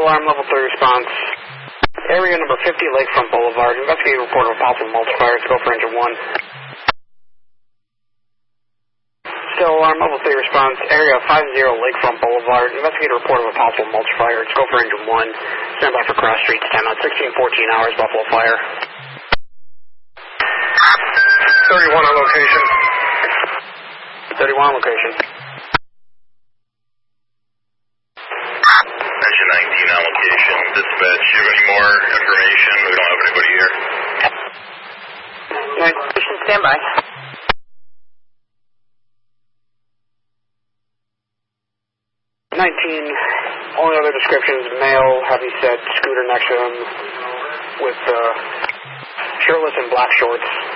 alarm, level 3 response. Area number 50, Lakefront Boulevard. Investigate report of a possible multiplier. Let's go for engine 1. Still alarm, level 3 response. Area 50, Lakefront Boulevard. Investigate a report of a possible multiplier. Let's go for engine 1. Stand by for cross streets. Time out 1614 hours, Buffalo Fire. 31 on location. 31 on location. Engine 19 on location. Dispatch, do you have any more information? We don't have anybody here. Station standby. 19, only other descriptions, male, heavy set, scooter next to him with shirtless and black shorts.